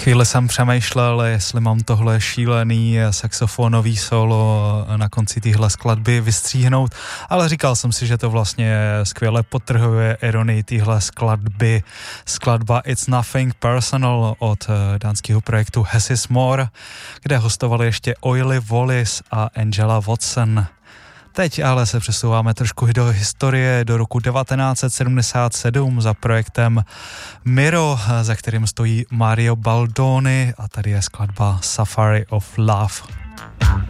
Chvíli jsem přemýšlel, jestli mám tohle šílený saxofonový solo na konci téhle skladby vystříhnout, ale říkal jsem si, že to vlastně skvěle podtrhuje ironii téhle skladby. Skladba It's Nothing Personal od dánského projektu Less Is More, kde hostovali ještě Oily Wallis a Angela Watson. Teď ale se přesouváme trošku do historie, do roku 1977 za projektem Miro, za kterým stojí Mario Baldoni, a tady je skladba Safari of Love.